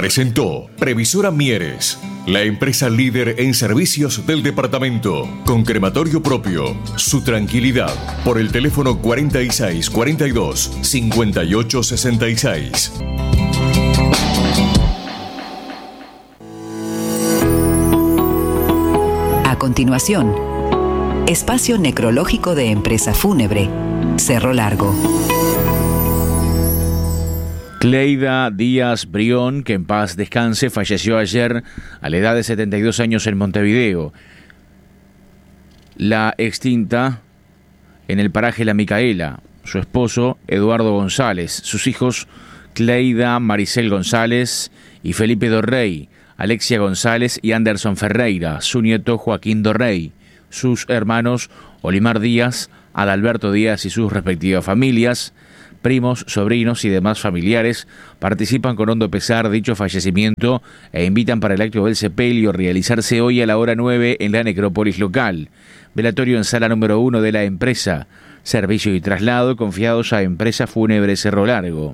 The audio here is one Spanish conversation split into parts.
presentó Previsora Mieres, la empresa líder en servicios del departamento, con crematorio propio. Su tranquilidad, por el teléfono 46 42 58 66. A continuación, espacio necrológico de Empresa Fúnebre, Cerro Largo. Cleida Díaz Brión, que en paz descanse, falleció ayer a la edad de 72 años en Montevideo. La extinta en el paraje La Micaela, su esposo Eduardo González, sus hijos Cleida Maricel González y Felipe Dorrey, Alexia González y Anderson Ferreira, su nieto Joaquín Dorrey, sus hermanos Olimar Díaz, Adalberto Díaz y sus respectivas familias, primos, sobrinos y demás familiares participan con hondo pesar dicho fallecimiento e invitan para el acto del sepelio realizarse hoy a la hora 9 en la necrópolis local. Velatorio en sala número 1 de la empresa. Servicio y traslado confiados a Empresa Fúnebre Cerro Largo.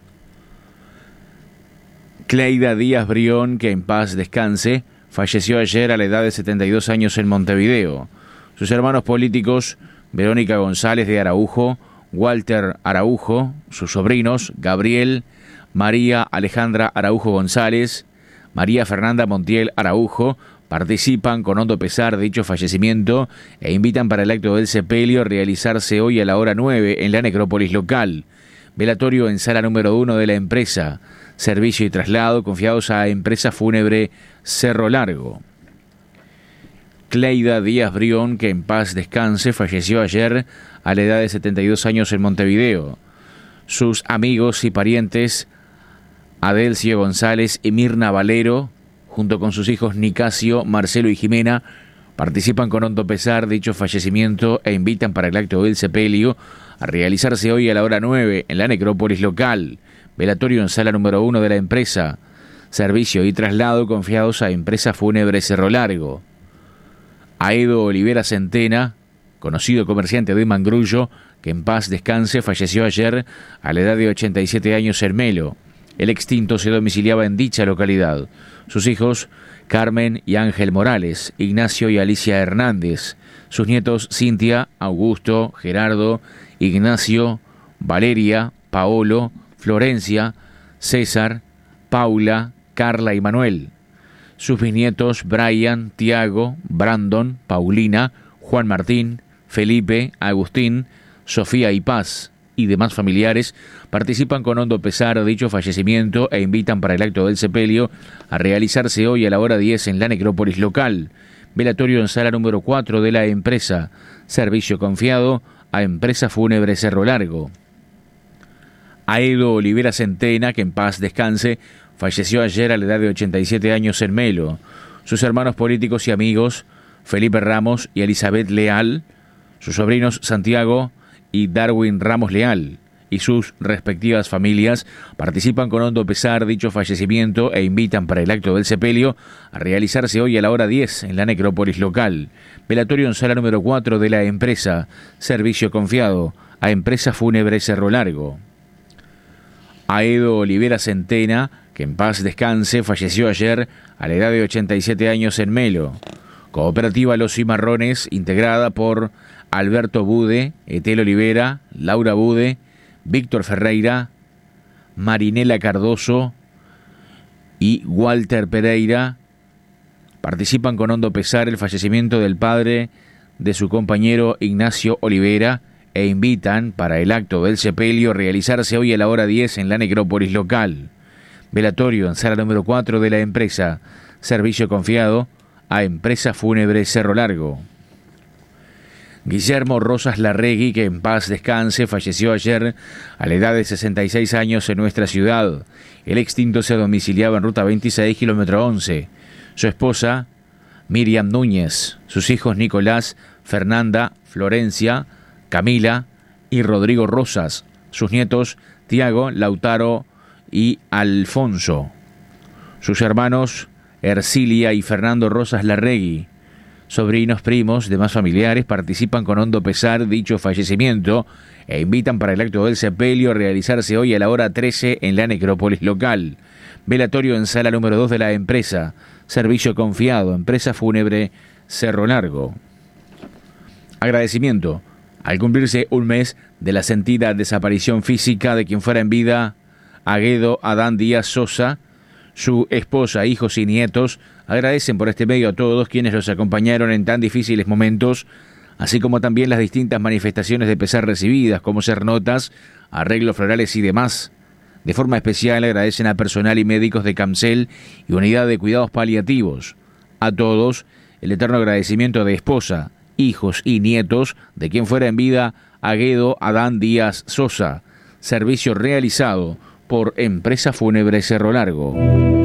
Cleida Díaz Brión, que en paz descanse, falleció ayer a la edad de 72 años en Montevideo. Sus hermanos políticos, Verónica González de Araujo, Walter Araujo, sus sobrinos, Gabriel, María Alejandra Araujo González, María Fernanda Montiel Araujo, participan con hondo pesar de dicho fallecimiento e invitan para el acto del sepelio realizarse hoy a la hora 9 en la necrópolis local. Velatorio en sala número 1 de la empresa. Servicio y traslado confiados a Empresa Fúnebre Cerro Largo. Cleida Díaz Brión, que en paz descanse, falleció ayer a la edad de 72 años en Montevideo. Sus amigos y parientes Adelcio González y Mirna Valero, junto con sus hijos Nicasio, Marcelo y Jimena, participan con hondo pesar de dicho fallecimiento e invitan para el acto del sepelio a realizarse hoy a la hora 9 en la necrópolis local. Velatorio en sala número 1 de la empresa. Servicio y traslado confiados a Empresa Fúnebre Cerro Largo. Aedo Olivera Centena, conocido comerciante de Mangrullo, que en paz descanse, falleció ayer a la edad de 87 años en Melo. El extinto se domiciliaba en dicha localidad. Sus hijos, Carmen y Ángel Morales, Ignacio y Alicia Hernández. Sus nietos, Cintia, Augusto, Gerardo, Ignacio, Valeria, Paolo, Florencia, César, Paula, Carla y Manuel. Sus bisnietos Brian, Tiago, Brandon, Paulina, Juan Martín, Felipe, Agustín, Sofía y Paz y demás familiares participan con hondo pesar de dicho fallecimiento e invitan para el acto del sepelio a realizarse hoy a la hora 10 en la necrópolis local. Velatorio en sala número 4 de la empresa. Servicio confiado a Empresa Fúnebre Cerro Largo. Aedo Olivera Centena, que en paz descanse, falleció ayer a la edad de 87 años en Melo. Sus hermanos políticos y amigos, Felipe Ramos y Elizabeth Leal, sus sobrinos Santiago y Darwin Ramos Leal, y sus respectivas familias, participan con hondo pesar dicho fallecimiento e invitan para el acto del sepelio a realizarse hoy a la hora 10 en la necrópolis local. Velatorio en sala número 4 de la empresa. Servicio confiado a Empresa Fúnebre Cerro Largo. Aedo Olivera Centena, que en paz descanse, falleció ayer a la edad de 87 años en Melo. Cooperativa Los Cimarrones, integrada por Alberto Bude, Etel Olivera, Laura Bude, Víctor Ferreira, Marinela Cardoso y Walter Pereira, participan con hondo pesar el fallecimiento del padre de su compañero Ignacio Olivera e invitan para el acto del sepelio realizarse hoy a la hora 10 en la necrópolis local. Velatorio en sala número 4 de la empresa. Servicio confiado a Empresa Fúnebre Cerro Largo. Guillermo Rosas Larregui, que en paz descanse, falleció ayer a la edad de 66 años en nuestra ciudad. El extinto se domiciliaba en ruta 26, kilómetro 11. Su esposa, Miriam Núñez, sus hijos Nicolás, Fernanda, Florencia, Camila y Rodrigo Rosas, sus nietos Tiago, Lautaro y Alfonso, sus hermanos Ercilia y Fernando Rosas Larregui, sobrinos, primos, demás familiares participan con hondo pesar dicho fallecimiento e invitan para el acto del sepelio a realizarse hoy a la hora 13 en la necrópolis local. Velatorio en sala número 2 de la empresa. Servicio confiado, empresa fúnebre Cerro Largo. Agradecimiento al cumplirse un mes de la sentida desaparición física de quien fuera en vida Aguedo Adán Díaz Sosa. Su esposa, hijos y nietos agradecen por este medio a todos quienes los acompañaron en tan difíciles momentos, así como también las distintas manifestaciones de pesar recibidas, como ser notas, arreglos florales y demás. De forma especial agradecen a personal y médicos de CAMCEL y Unidad de Cuidados Paliativos. A todos, el eterno agradecimiento de esposa, hijos y nietos de quien fuera en vida Aguedo Adán Díaz Sosa. Servicio realizado por Empresa Fúnebre Cerro Largo.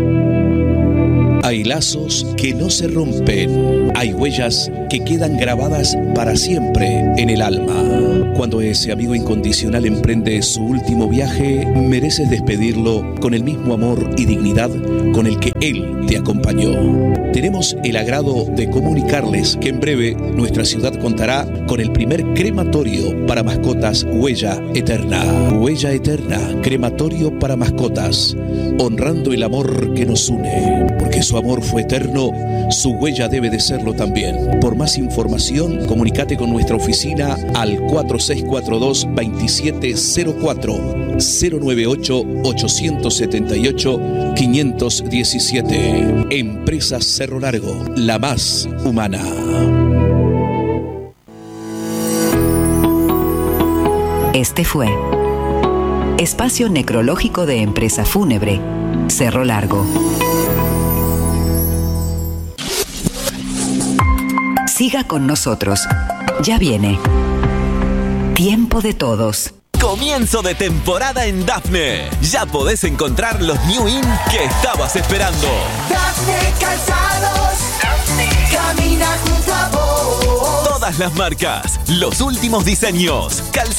Hay lazos que no se rompen, hay huellas que quedan grabadas para siempre en el alma. Cuando ese amigo incondicional emprende su último viaje, mereces despedirlo con el mismo amor y dignidad con el que él te acompañó. Tenemos el agrado de comunicarles que en breve nuestra ciudad contará con el primer crematorio para mascotas Huella Eterna. Huella Eterna, crematorio para mascotas, honrando el amor que nos une. Porque su amor fue eterno, su huella debe de serlo también. Por más información, comunícate con nuestra oficina al 4642-2704 098-878-517. Empresa Cerro Largo, la más humana. Este fue Espacio Necrológico de Empresa Fúnebre Cerro Largo. Siga con nosotros. Ya viene Tiempo de Todos. Comienzo de temporada en Dafne. Ya podés encontrar los New In que estabas esperando. Dafne Calzados. Dafne. Camina junto a vos. Todas las marcas, los últimos diseños, calzados